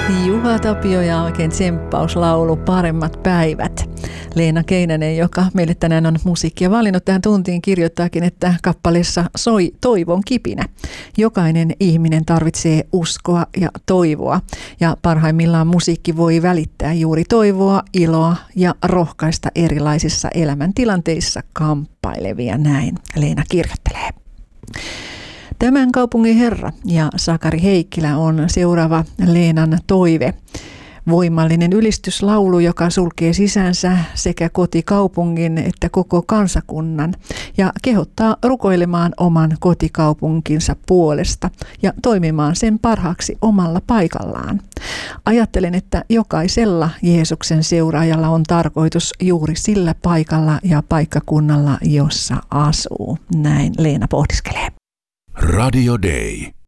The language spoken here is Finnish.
Juha Tapio ja oikein tsemppauslaulu Paremmat päivät. Leena Keinänen, joka meille tänään on musiikkia valinnut tähän tuntiin, kirjoittaakin, että kappaleessa soi toivon kipinä. Jokainen ihminen tarvitsee uskoa ja toivoa. Ja parhaimmillaan musiikki voi välittää juuri toivoa, iloa ja rohkaista erilaisissa elämäntilanteissa kamppailevia. Näin Leena kirjoittelee. Tämän kaupungin herra ja Sakari Heikkilä on seuraava Leenan toive. Voimallinen ylistyslaulu, joka sulkee sisänsä sekä kotikaupungin että koko kansakunnan ja kehottaa rukoilemaan oman kotikaupunkinsa puolesta ja toimimaan sen parhaaksi omalla paikallaan. Ajattelen, että jokaisella Jeesuksen seuraajalla on tarkoitus juuri sillä paikalla ja paikkakunnalla, jossa asuu. Näin Leena pohdiskelee. Radio Day.